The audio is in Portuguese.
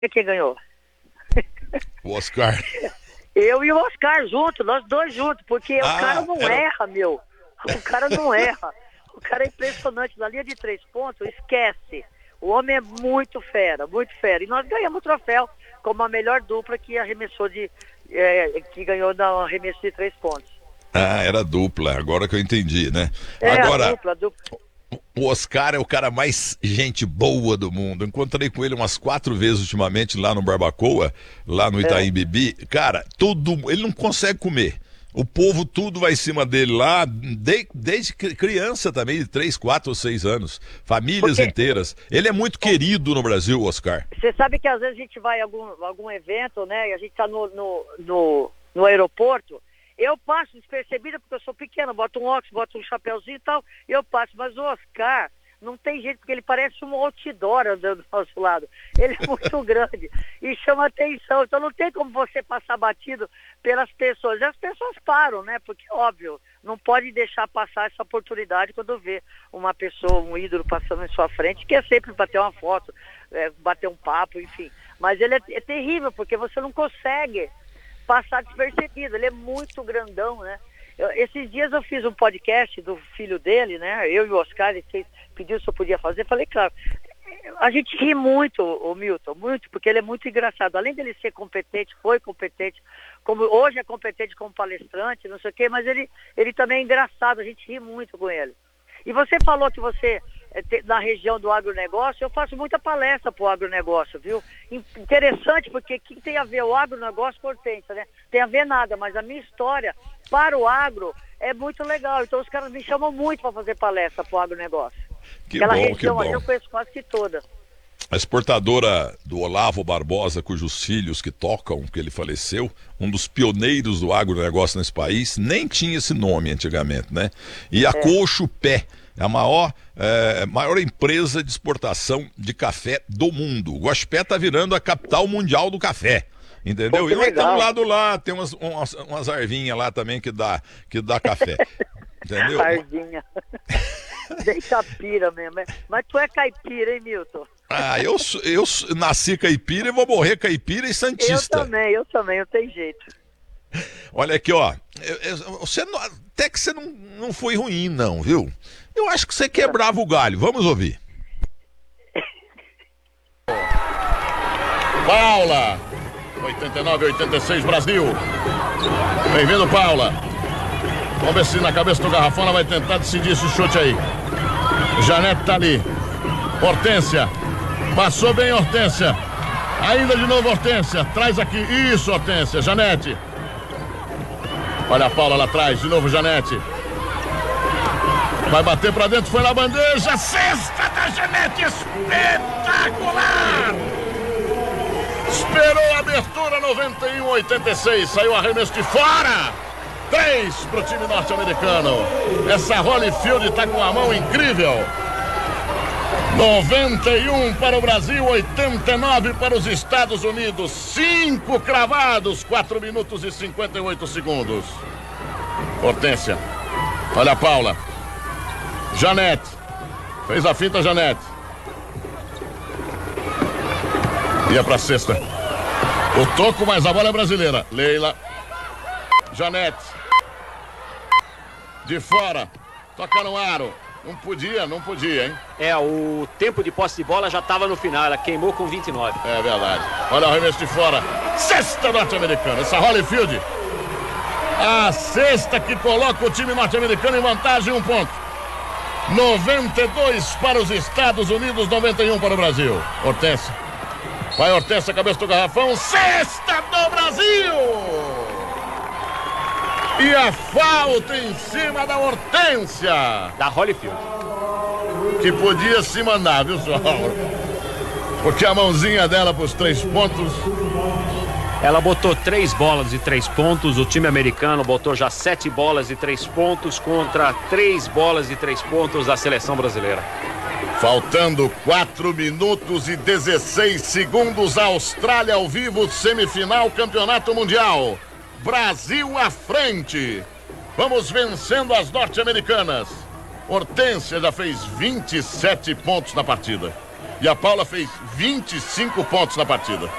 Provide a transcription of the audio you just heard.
Quem ganhou? O Oscar. Eu e o Oscar juntos, nós dois juntos, porque o cara não era... erra, meu. O cara não erra. O cara é impressionante. Na linha de 3 pontos, esquece. O homem é muito fera, muito fera. E nós ganhamos o troféu como a melhor dupla que arremessou que ganhou no arremesso de 3 pontos. Ah, era dupla, agora que eu entendi, né? Agora, a dupla. O Oscar é o cara mais gente boa do mundo. Eu encontrei com ele umas 4 vezes ultimamente lá no Barbacoa, lá no Itaim Bibi. Cara, ele não consegue comer. O povo tudo vai em cima dele lá, desde criança também, de 3, 4 ou 6 anos. Famílias inteiras. Ele é muito querido no Brasil, Oscar. Você sabe que às vezes a gente vai a algum evento, né? E a gente tá no aeroporto. Eu passo despercebida porque eu sou pequena, boto um óculos, boto um chapéuzinho e tal, e eu passo. Mas o Oscar não tem jeito, porque ele parece um outdoor andando do nosso lado. Ele é muito grande e chama atenção. Então não tem como você passar batido pelas pessoas. E as pessoas param, né? Porque, óbvio, não pode deixar passar essa oportunidade quando vê uma pessoa, um ídolo passando em sua frente, que é sempre bater uma foto, bater um papo, enfim. Mas ele é terrível, porque você não consegue passar despercebido, ele é muito grandão, né? Esses dias eu fiz um podcast do filho dele, né? Eu e o Oscar, ele pediu se eu podia fazer, falei, claro. A gente ri muito, o Milton, muito, porque ele é muito engraçado. Além dele ser competente, foi competente, como hoje é competente como palestrante, não sei o quê, mas ele também é engraçado, a gente ri muito com ele. E você falou que você, na região do agronegócio, eu faço muita palestra para o agronegócio, viu? Interessante, porque o que tem a ver o agronegócio com hortência, né? Tem a ver nada, mas a minha história para o agro é muito legal. Então os caras me chamam muito para fazer palestra para o agronegócio. Aquela região ali eu conheço quase que toda. A exportadora do Olavo Barbosa, cujos filhos que tocam, que ele faleceu, um dos pioneiros do agronegócio nesse país, nem tinha esse nome antigamente, né? E a Cochupé é a maior empresa de exportação de café do mundo. O Guaxupé tá virando a capital mundial do café. Entendeu? E nós estamos lá do lado, tem umas arvinhas lá também que dá café. Entendeu? Arvinha. Bem caipira mesmo. Mas tu é caipira, hein, Milton? Ah, eu nasci caipira e vou morrer caipira e santista. Eu também, não tem jeito. Olha aqui, ó. Até que você não foi ruim, não, viu? Eu acho que você quebrava o galho. Vamos ouvir. Paula, 89-86 Brasil. Bem-vindo, Paula. Vamos ver se na cabeça do garrafão ela vai tentar decidir esse chute aí. Janete tá ali. Hortência. Passou bem, Hortência. Ainda de novo, Hortência. Traz aqui. Isso, Hortência. Janete. Olha a Paula lá atrás. De novo, Janete. Vai bater pra dentro. Foi na bandeja. Cesta da Janete. Espetacular. Esperou a abertura 91-86. Saiu arremesso de fora. 3 pro time norte-americano. Essa Holyfield tá com a mão incrível. 91 para o Brasil, 89 para os Estados Unidos. 5 cravados, 4 minutos e 58 segundos. Hortência. Olha a Paula. Janete. Fez a finta, Janete. Ia pra cesta. O toco, mas a bola é brasileira. Leila. Janete. De fora. Toca no aro. Não podia, hein? O tempo de posse de bola já estava no final, ela queimou com 29. É verdade. Olha o arremesso de fora. Cesta norte-americana. Essa Holyfield. A cesta que coloca o time norte-americano em vantagem, 1 ponto. 92 para os Estados Unidos, 91 para o Brasil. Hortência. Vai Hortência, cabeça do garrafão. Cesta do Brasil! E a falta em cima da Hortência. Da Holyfield. Que podia se mandar, viu, só? Porque a mãozinha dela para os 3 pontos. Ela botou 3 bolas de 3 pontos. O time americano botou já 7 bolas de 3 pontos contra 3 bolas de 3 pontos da seleção brasileira. Faltando 4 minutos e 16 segundos. A Austrália ao vivo, semifinal, campeonato mundial. Brasil à frente. Vamos vencendo as norte-americanas. Hortência já fez 27 pontos na partida. E a Paula fez 25 pontos na partida.